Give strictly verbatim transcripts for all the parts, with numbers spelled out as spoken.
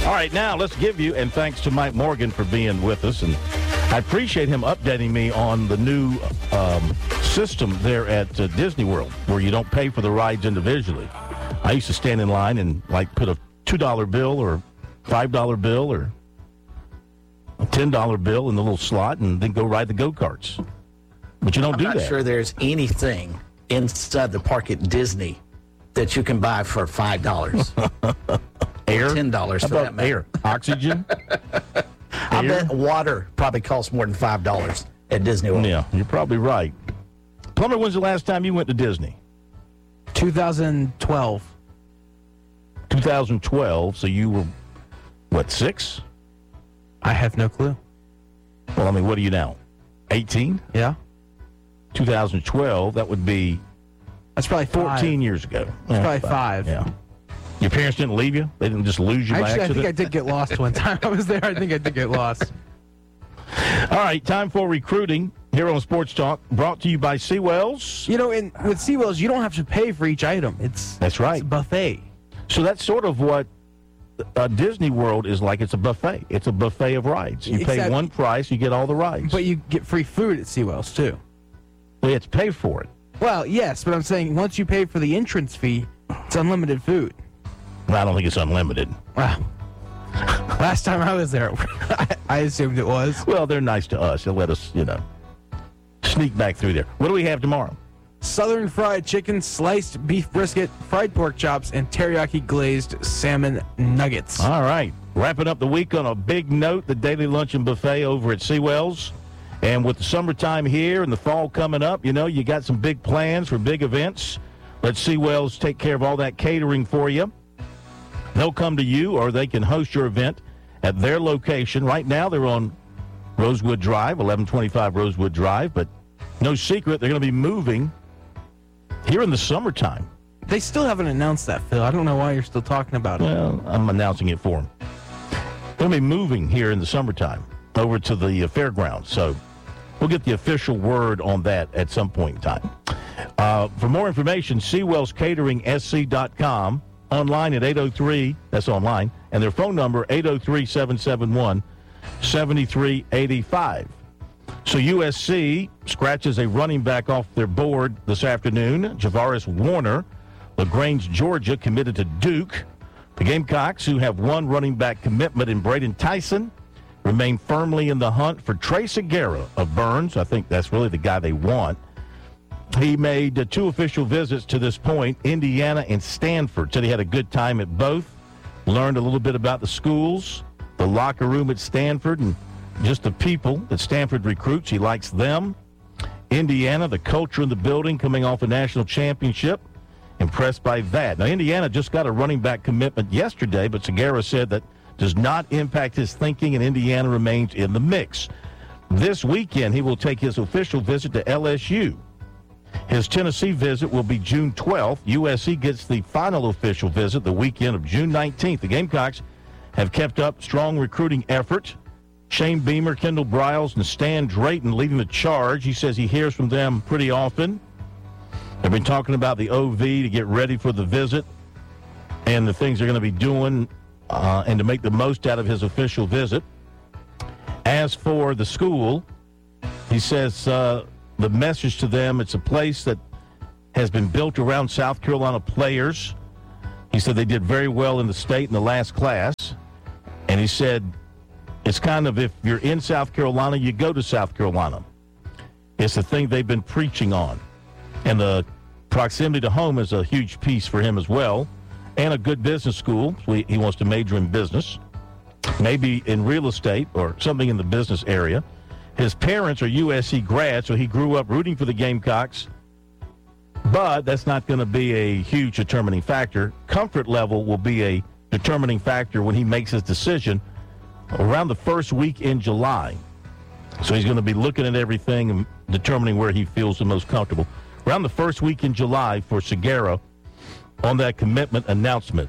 All right, now let's give you, and thanks to Mike Morgan for being with us, and I appreciate him updating me on the new um, system there at uh, Disney World, where you don't pay for the rides individually. I used to stand in line and like put a two dollar bill or five dollar bill or a ten dollar bill in the little slot and then go ride the go-karts. But you don't I'm do not that. sure there's anything inside the park at Disney that you can buy for five dollars. Air? ten dollars How for about that matter. air? Oxygen? I Air? bet water probably costs more than five dollars at Disney World. Yeah, you're probably right. Plummer, when's the last time you went to Disney? twenty twelve. twenty twelve, so you were, what, six? I have no clue. Well, I mean, what are you now? eighteen? Yeah. twenty twelve, that would be That's probably five. fourteen years ago. That's probably five. Yeah. Your parents didn't leave you? They didn't just lose you by Actually, I accident? think I did get lost one time. I was there. I think I did get lost. All right, time for recruiting here on Sports Talk, brought to you by Seawells. You know, in with Seawells, you don't have to pay for each item. It's That's right. It's a buffet. So that's sort of what uh, Disney World is like. It's a buffet. It's a buffet of rides. You pay Exactly. one price, you get all the rides. But you get free food at Seawells, too. Well, you have to pay for it. Well, yes, but I'm saying once you pay for the entrance fee, it's unlimited food. Well, I don't think it's unlimited. Wow. Last time I was there, I, I assumed it was. Well, they're nice to us. They'll let us, you know, sneak back through there. What do we have tomorrow? Southern fried chicken, sliced beef brisket, fried pork chops, and teriyaki glazed salmon nuggets. All right. Wrapping up the week on a big note, the Daily Luncheon Buffet over at Seawells. And with the summertime here and the fall coming up, you know, you got some big plans for big events. Let Seawells take care of all that catering for you. They'll come to you, or they can host your event at their location. Right now, they're on Rosewood Drive, eleven twenty-five Rosewood Drive. But no secret, they're going to be moving here in the summertime. They still haven't announced that, Phil. I don't know why you're still talking about it. Well, I'm announcing it for them. They'll be moving here in the summertime over to the uh, fairgrounds. So we'll get the official word on that at some point in time. Uh, for more information, seawells catering s c dot com. Online at eight oh three, that's online, and their phone number, eight oh three, seven seven one, seven three eight five. So U S C scratches a running back off their board this afternoon. Javaris Warner, LaGrange, Georgia, committed to Duke. The Gamecocks, who have one running back commitment in Braden Tyson, remain firmly in the hunt for Trey Segura of Burns. I think that's really the guy they want. He made uh, two official visits to this point, Indiana and Stanford. Said he had a good time at both, learned a little bit about the schools, the locker room at Stanford, and just the people that Stanford recruits. He likes them. Indiana, the culture in the building, coming off a national championship. Impressed by that. Now, Indiana just got a running back commitment yesterday, but Segura said that does not impact his thinking, and Indiana remains in the mix. This weekend, he will take his official visit to L S U. His Tennessee visit will be June twelfth. U S C gets the final official visit the weekend of June nineteenth. The Gamecocks have kept up strong recruiting effort. Shane Beamer, Kendall Briles, and Stan Drayton leading the charge. He says he hears from them pretty often. They've been talking about the O V to get ready for the visit and the things they're going to be doing uh, and to make the most out of his official visit. As for the school, he says uh, the message to them, it's a place that has been built around South Carolina players. He said they did very well in the state in the last class. And he said it's kind of, if you're in South Carolina, you go to South Carolina. It's the thing they've been preaching on. And the proximity to home is a huge piece for him as well. And a good business school. So he wants to major in business, maybe in real estate or something in the business area. His parents are U S C grads, so he grew up rooting for the Gamecocks. But that's not going to be a huge determining factor. Comfort level will be a determining factor when he makes his decision around the first week in July. So he's going to be looking at everything and determining where he feels the most comfortable. Around the first week in July for Segura on that commitment announcement.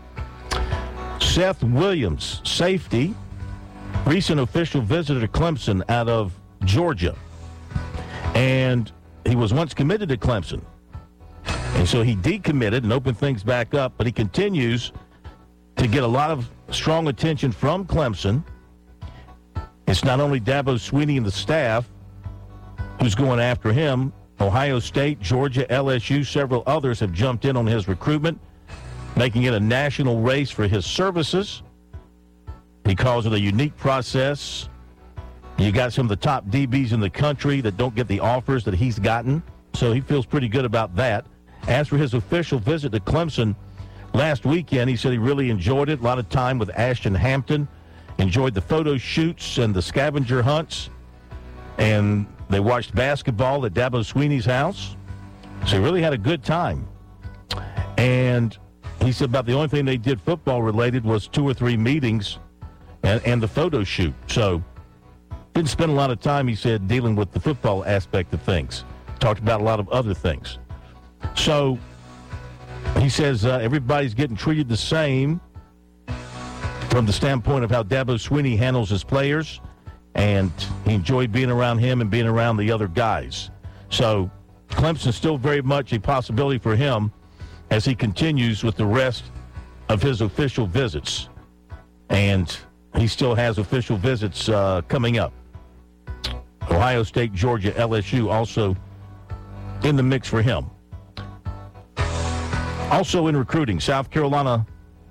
Seth Williams, safety, recent official visitor to Clemson out of Georgia. And he was once committed to Clemson. And so he decommitted and opened things back up, but he continues to get a lot of strong attention from Clemson. It's not only Dabo Swinney and the staff who's going after him. Ohio State, Georgia, L S U, several others have jumped in on his recruitment, making it a national race for his services. He calls it a unique process. You got some of the top D Bs in the country that don't get the offers that he's gotten, so he feels pretty good about that. As for his official visit to Clemson last weekend, he said he really enjoyed it. A lot of time with Ashton Hampton. Enjoyed the photo shoots and the scavenger hunts. And they watched basketball at Dabo Swinney's house. So he really had a good time. And he said about the only thing they did football-related was two or three meetings and, and the photo shoot. So didn't spend a lot of time, he said, dealing with the football aspect of things. Talked about a lot of other things. So he says uh, everybody's getting treated the same from the standpoint of how Dabo Swinney handles his players, and he enjoyed being around him and being around the other guys. So Clemson's still very much a possibility for him as he continues with the rest of his official visits. And he still has official visits uh, coming up. Ohio State, Georgia, L S U also in the mix for him. Also in recruiting, South Carolina,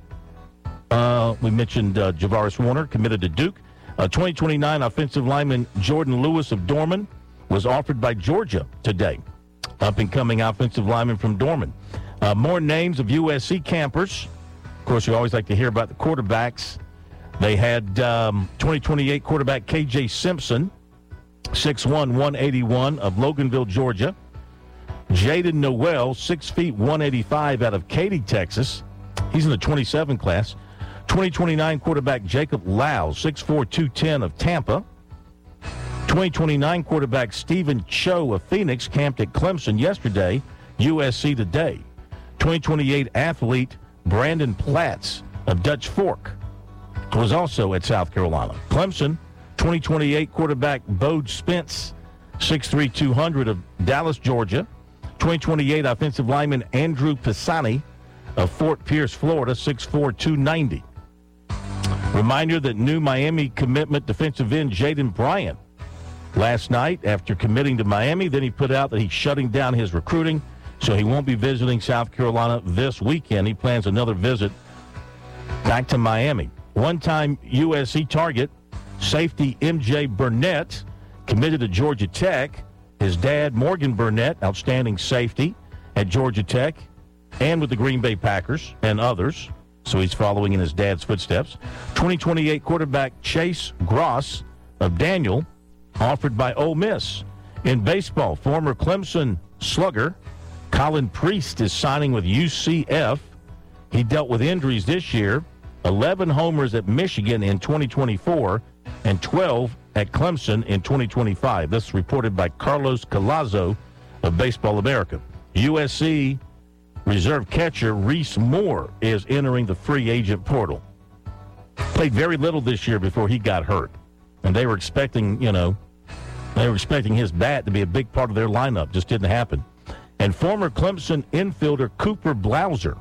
uh, we mentioned uh, Javaris Warner, committed to Duke. Uh, twenty twenty-nine offensive lineman Jordan Lewis of Dorman was offered by Georgia today. Up-and-coming offensive lineman from Dorman. Uh, more names of U S C campers. Of course, you always like to hear about the quarterbacks. They had um, twenty twenty-eight quarterback K J Simpson, six one, one eighty-one of Loganville, Georgia. Jaden Noel, six feet, one eighty-five out of Katy, Texas. He's in the twenty-seven class. twenty twenty-nine quarterback Jacob Lau, six four, two ten of Tampa. twenty twenty-nine quarterback Stephen Cho of Phoenix camped at Clemson yesterday, U S C today. twenty twenty-eight athlete Brandon Platts of Dutch Fork was also at South Carolina. Clemson, twenty twenty-eight quarterback Bode Spence, six three, two hundred of Dallas, Georgia. twenty twenty-eight offensive lineman Andrew Pisani of Fort Pierce, Florida, six four, two ninety. Reminder that new Miami commitment defensive end Jaden Bryant last night after committing to Miami. Then he put out that he's shutting down his recruiting, so he won't be visiting South Carolina this weekend. He plans another visit back to Miami. One-time U S C target, safety M J Burnett, committed to Georgia Tech. His dad, Morgan Burnett, outstanding safety at Georgia Tech and with the Green Bay Packers and others. So he's following in his dad's footsteps. twenty twenty-eight quarterback Chase Gross of Daniel, offered by Ole Miss. In baseball, former Clemson slugger Colin Priest is signing with U C F. He dealt with injuries this year, eleven homers at Michigan in twenty twenty-four and twelve at Clemson in twenty twenty-five. This is reported by Carlos Collazo of Baseball America. U S C reserve catcher Reese Moore is entering the free agent portal. Played very little this year before he got hurt. And they were expecting, you know, they were expecting his bat to be a big part of their lineup. Just didn't happen. And former Clemson infielder Cooper Blauser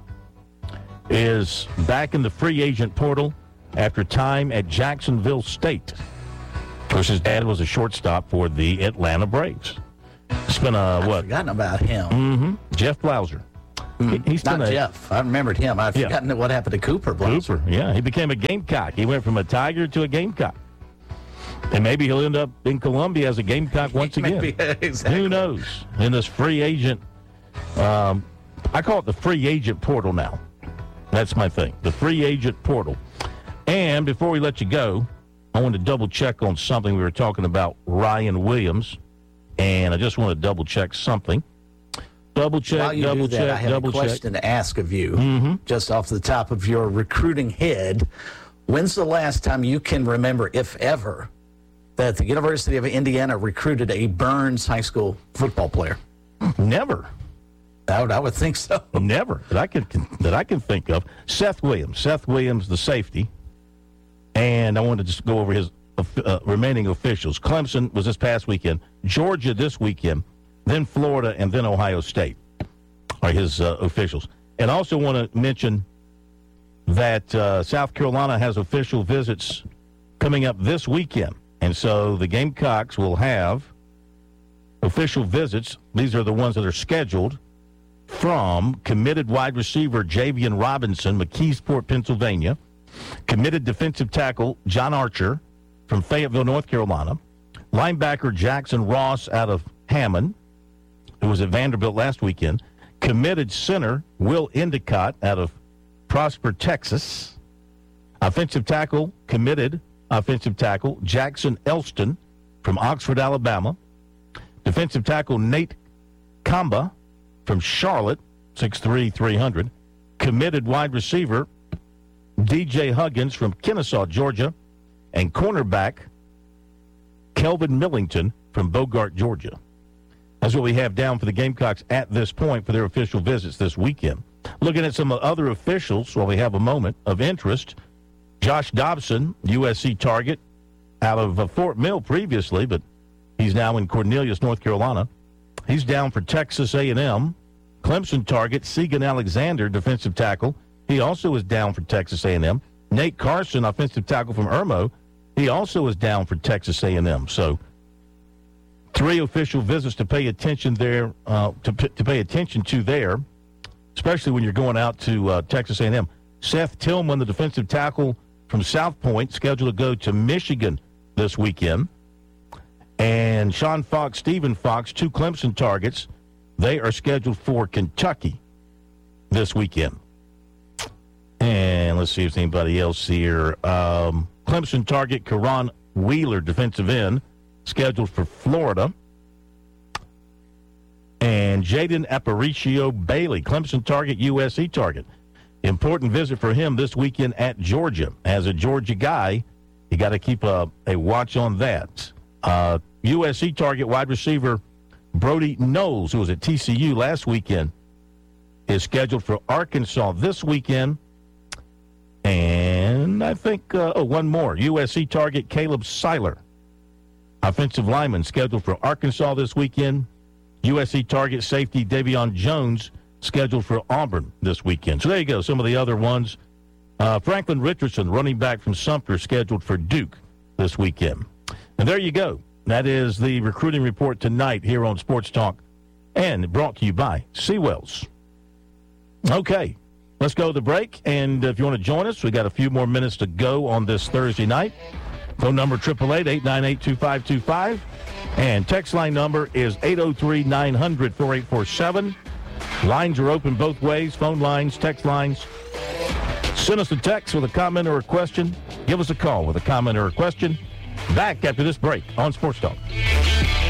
is back in the free agent portal after time at Jacksonville State. Of course, his dad was a shortstop for the Atlanta Braves. It's been a, I've what? forgotten about him. Mm-hmm. Jeff Blauser. Mm, He- he's not been a- Jeff. I remembered him. I've Yeah. forgotten what happened to Cooper. Blauser. Cooper, yeah. He became a Gamecock. He went from a Tiger to a Gamecock. And maybe he'll end up in Columbia as a Gamecock once again. Maybe, exactly. Who knows? In this free agent, um, I call it the free agent portal now. That's my thing, the free agent portal. And before we let you go, I want to double check on something. We were talking about Ryan Williams, and I just want to double check something. Double check, While you double do that, check, I have double a check. question to ask of you, Mm-hmm. just off the top of your recruiting head. When's the last time you can remember, if ever, that the University of Indiana recruited a Burns High School football player? Never. I would, I would think so. Never that I can that I can think of. Seth Williams, Seth Williams, the safety, and I wanted to just go over his uh, remaining officials. Clemson was this past weekend, Georgia this weekend, then Florida, and then Ohio State are his uh, officials. And I also want to mention that uh, South Carolina has official visits coming up this weekend. And so the Gamecocks will have official visits. These are the ones that are scheduled from committed wide receiver Javian Robinson, McKeesport, Pennsylvania, committed defensive tackle John Archer from Fayetteville, North Carolina, linebacker Jackson Ross out of Hammond, who was at Vanderbilt last weekend, committed center Will Endicott out of Prosper, Texas, offensive tackle, committed offensive tackle Jackson Elston from Oxford, Alabama, defensive tackle Nate Kamba from Charlotte, six three, three hundred, committed wide receiver D J Huggins from Kennesaw, Georgia, and cornerback Kelvin Millington from Bogart, Georgia. That's what we have down for the Gamecocks at this point for their official visits this weekend. Looking at some other officials while we have a moment of interest, Josh Dobson, U S C target, out of uh, Fort Mill previously, but he's now in Cornelius, North Carolina. He's down for Texas A and M. Clemson target, Segan Alexander, defensive tackle. He also is down for Texas A and M. Nate Carson, offensive tackle from Irmo. He also is down for Texas A and M. So three official visits to pay attention there, uh, to, to pay attention to there, especially when you're going out to uh, Texas A and M. Seth Tillman, the defensive tackle from South Point, scheduled to go to Michigan this weekend. And Sean Fox, Stephen Fox, two Clemson targets. They are scheduled for Kentucky this weekend. And let's see if there's anybody else here. Um, Clemson target, Karan Wheeler, defensive end, scheduled for Florida. And Jaden Aparicio Bailey, Clemson target, U S C target. Important visit for him this weekend at Georgia. As a Georgia guy, you got to keep a, a watch on that. Uh, U S C target wide receiver Brody Knowles, who was at T C U last weekend, is scheduled for Arkansas this weekend. And I think, uh, oh, one more. U S C target Caleb Seiler, offensive lineman, scheduled for Arkansas this weekend. U S C target safety Davion Jones, scheduled for Auburn this weekend. So there you go, some of the other ones. Uh, Franklin Richardson, running back from Sumter, scheduled for Duke this weekend. And there you go. That is the recruiting report tonight here on Sports Talk, and brought to you by Seawells. Okay, let's go to the break. And if you want to join us, we got a few more minutes to go on this Thursday night. Phone number eight eight eight, eight nine eight, two five two five. And text line number is eight oh three, nine hundred, four eight four seven. Lines are open both ways, phone lines, text lines. Send us a text with a comment or a question. Give us a call with a comment or a question. Back after this break on Sports Talk.